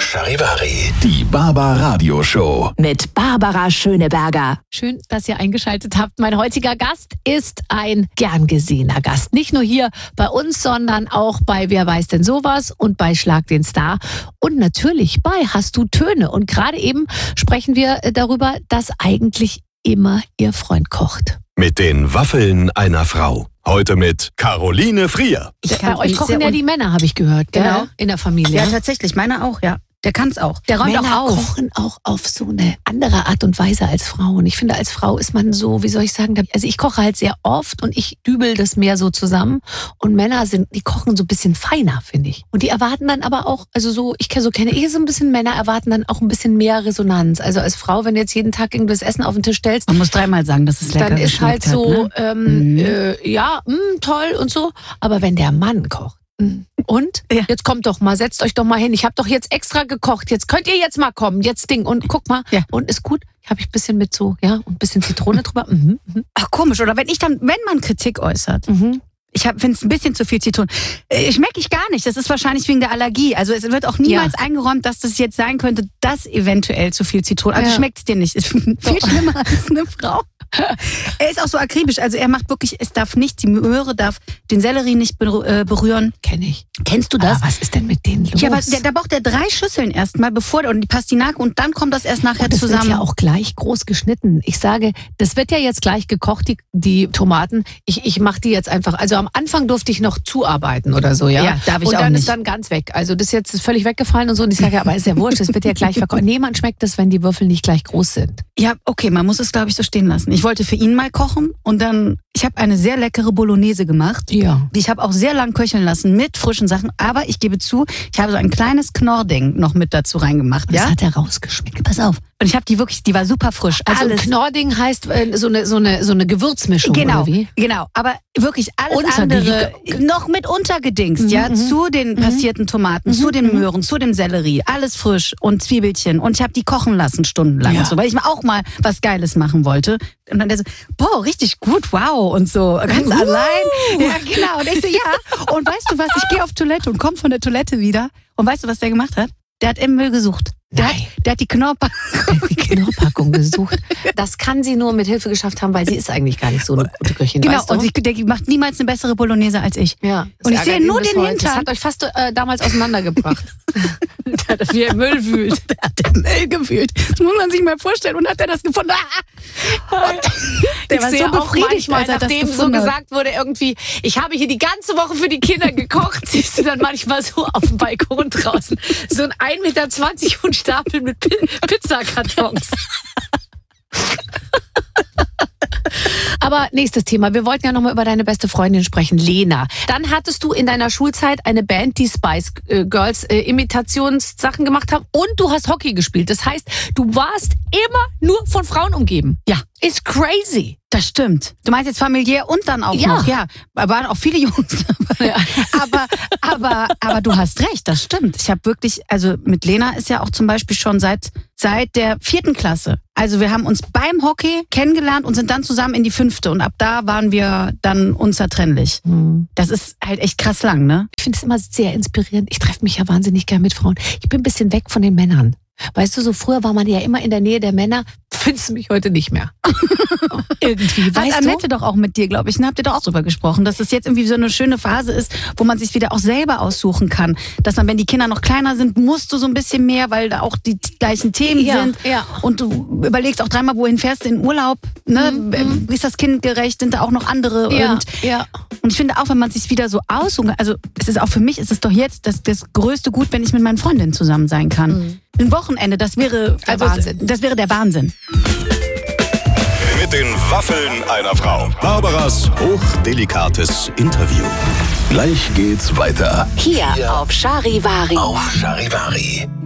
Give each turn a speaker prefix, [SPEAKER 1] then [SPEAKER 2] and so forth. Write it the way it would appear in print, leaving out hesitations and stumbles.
[SPEAKER 1] Charivari. Die Barbara Show.
[SPEAKER 2] Mit Barbara Schöneberger.
[SPEAKER 3] Schön, dass ihr eingeschaltet habt. Mein heutiger Gast ist ein gern gesehener Gast. Nicht nur hier bei uns, sondern auch bei Wer weiß denn sowas und bei Schlag den Star. Und natürlich bei Hast du Töne. Und gerade eben sprechen wir darüber, dass eigentlich immer ihr Freund kocht.
[SPEAKER 1] Mit den Waffeln einer Frau. Heute mit Caroline Frier.
[SPEAKER 3] Bei euch kochen ja die Männer, habe ich gehört, gell?
[SPEAKER 4] Genau.
[SPEAKER 3] In der Familie.
[SPEAKER 4] Ja, tatsächlich. Meiner auch, ja. Der kann's auch. Der räumt
[SPEAKER 3] Männer
[SPEAKER 4] auch auf.
[SPEAKER 3] kochen auch auf so eine andere Art und Weise als Frauen. Ich finde, als Frau ist man so, wie soll ich sagen, also ich koche halt sehr oft und ich dübel das mehr so zusammen. Und Männer die kochen so ein bisschen feiner, finde ich. Und die erwarten dann aber auch, also so, kenne ich so ein bisschen, Männer erwarten dann auch ein bisschen mehr Resonanz. Also als Frau, wenn du jetzt jeden Tag irgendwas Essen auf den Tisch stellst,
[SPEAKER 4] Man muss dreimal sagen, dass es lecker
[SPEAKER 3] dann ist halt
[SPEAKER 4] geschmeckt
[SPEAKER 3] so,
[SPEAKER 4] hat, ne?
[SPEAKER 3] toll und so. Aber wenn der Mann kocht, und?
[SPEAKER 4] Ja.
[SPEAKER 3] Jetzt kommt doch mal, setzt euch doch mal hin. Ich habe doch jetzt extra gekocht. Jetzt könnt ihr jetzt mal kommen. Jetzt Ding. Und guck mal.
[SPEAKER 4] Ja.
[SPEAKER 3] Und ist gut. Habe ich ein bisschen mit so, und ein bisschen Zitrone drüber.
[SPEAKER 4] Ach, komisch. Oder wenn man Kritik äußert. Ich finde es ein bisschen zu viel Zitronen. Schmecke ich gar nicht. Das ist wahrscheinlich wegen der Allergie. Also es wird auch niemals eingeräumt, dass das jetzt sein könnte, dass eventuell zu viel Zitronen. Also schmeckt es dir nicht. Ist viel schlimmer als eine Frau. Er ist auch so akribisch. Also er macht wirklich, es darf nicht, die Möhre darf den Sellerie nicht berühren.
[SPEAKER 3] Kenne ich.
[SPEAKER 4] Kennst du das?
[SPEAKER 3] Aber was ist denn mit denen los?
[SPEAKER 4] Ja, aber da braucht er 3 Schüsseln erstmal, und die Pastinake und dann kommt das erst nachher
[SPEAKER 3] das
[SPEAKER 4] zusammen.
[SPEAKER 3] wird ja auch gleich groß geschnitten. Ich sage, das wird ja jetzt gleich gekocht, die Tomaten. Ich mache die jetzt einfach, also am Anfang durfte ich noch zuarbeiten oder so, ja?
[SPEAKER 4] Ja, darf ich
[SPEAKER 3] und
[SPEAKER 4] auch
[SPEAKER 3] dann
[SPEAKER 4] nicht.
[SPEAKER 3] ist dann ganz weg. Also das jetzt ist völlig weggefallen und so. Und ich sage, ja, aber ist ja wurscht, das wird ja gleich verkocht. Nee, man schmeckt das, wenn die Würfel nicht gleich groß sind.
[SPEAKER 4] Ja, okay, man muss es, glaube ich, so stehen lassen. Ich wollte für ihn mal kochen und dann, ich habe eine sehr leckere Bolognese gemacht.
[SPEAKER 3] Ja.
[SPEAKER 4] Die ich habe auch sehr lang köcheln lassen mit frischen Sachen, aber ich gebe zu, ich habe so ein kleines Knorrding noch mit dazu reingemacht.
[SPEAKER 3] Das
[SPEAKER 4] Ja?
[SPEAKER 3] hat er rausgeschmeckt.
[SPEAKER 4] Pass auf. Und ich habe die war super frisch.
[SPEAKER 3] Also ein
[SPEAKER 4] Alles.
[SPEAKER 3] Knorrding heißt so eine Gewürzmischung,
[SPEAKER 4] Genau,
[SPEAKER 3] oder wie?
[SPEAKER 4] genau. Aber wirklich alles
[SPEAKER 3] Unter-
[SPEAKER 4] andere noch mit untergedingst, ja, zu den passierten Tomaten, zu den Möhren, zu dem Sellerie, alles frisch und Zwiebelchen. Und ich habe die kochen lassen stundenlang
[SPEAKER 3] Ja.
[SPEAKER 4] und so, weil ich mir auch mal was Geiles machen wollte. Und dann der so, boah, richtig gut, wow und so, ganz allein. Ja, genau. Und ich so, ja. Und weißt du was, ich gehe auf Toilette und komme von der Toilette wieder. Und weißt du, was der gemacht hat? Der hat im Müll gesucht. Der hat die
[SPEAKER 3] Knorrpackung gesucht. Das kann sie nur mit Hilfe geschafft haben, weil sie ist eigentlich gar nicht so eine gute Köchin.
[SPEAKER 4] Genau,
[SPEAKER 3] weißt du?
[SPEAKER 4] und die macht niemals eine bessere Bolognese als ich.
[SPEAKER 3] Ja,
[SPEAKER 4] Und ich
[SPEAKER 3] das
[SPEAKER 4] sehe
[SPEAKER 3] ärgert
[SPEAKER 4] nur
[SPEAKER 3] ihn bis
[SPEAKER 4] den
[SPEAKER 3] heute. Das
[SPEAKER 4] Hintern.
[SPEAKER 3] hat euch fast damals auseinandergebracht. Wie er im Müll wühlt.
[SPEAKER 4] Der hat den Müll gewühlt. Das muss man sich mal vorstellen. Und hat er das gefunden? Der
[SPEAKER 3] Ich
[SPEAKER 4] war
[SPEAKER 3] sehe
[SPEAKER 4] so
[SPEAKER 3] auch
[SPEAKER 4] befriedigt,
[SPEAKER 3] manchmal,
[SPEAKER 4] als er das
[SPEAKER 3] nachdem so
[SPEAKER 4] gefunden hat.
[SPEAKER 3] gesagt wurde, irgendwie, ich habe hier die ganze Woche für die Kinder gekocht, siehst du dann manchmal so auf dem Balkon draußen. So ein 1,20 Meter und Stapel mit Pizzakartons. Aber nächstes Thema. Wir wollten ja nochmal über deine beste Freundin sprechen, Lena. Dann hattest du in deiner Schulzeit eine Band, die Spice Girls Imitationssachen gemacht haben und du hast Hockey gespielt. Das heißt, du warst immer nur von Frauen umgeben.
[SPEAKER 4] Ja.
[SPEAKER 3] Ist crazy.
[SPEAKER 4] Das stimmt. Du meinst jetzt familiär und dann auch
[SPEAKER 3] Ja.
[SPEAKER 4] noch, ja. Da waren auch viele Jungs dabei. Aber du hast recht, das stimmt. Ich habe wirklich, also mit Lena ist ja auch zum Beispiel schon seit der 4. Klasse. Also wir haben uns beim Hockey kennengelernt und sind dann zusammen in die 5. Und ab da waren wir dann unzertrennlich. Das ist halt echt krass lang, ne?
[SPEAKER 3] Ich finde es immer sehr inspirierend. Ich treffe mich ja wahnsinnig gern mit Frauen. Ich bin ein bisschen weg von den Männern. Weißt du, so früher war man ja immer in der Nähe der Männer. Findest du mich heute nicht mehr. Irgendwie,
[SPEAKER 4] Hat
[SPEAKER 3] weißt du?
[SPEAKER 4] Annette doch auch mit dir, glaube ich, ne? Habt ihr doch auch drüber gesprochen, dass es jetzt irgendwie so eine schöne Phase ist, wo man sich wieder auch selber aussuchen kann. Dass man, wenn die Kinder noch kleiner sind, musst du so ein bisschen mehr, weil da auch die gleichen Themen sind.
[SPEAKER 3] Ja.
[SPEAKER 4] Und du überlegst auch dreimal, wohin fährst du in Urlaub, ne? Ist das kindgerecht, sind da auch noch andere?
[SPEAKER 3] Ja,
[SPEAKER 4] Und
[SPEAKER 3] ja.
[SPEAKER 4] ich finde auch, wenn man sich wieder so aussucht, also es ist auch für mich, ist es doch jetzt das größte Gut, wenn ich mit meinen Freundinnen zusammen sein kann. Ein Wochenende, das wäre
[SPEAKER 3] Wahnsinn.
[SPEAKER 4] Das wäre der Wahnsinn.
[SPEAKER 1] Mit den Waffeln einer Frau. Barbaras hochdelikates Interview. Gleich geht's weiter.
[SPEAKER 2] Hier auf Charivari.
[SPEAKER 1] Auf Charivari.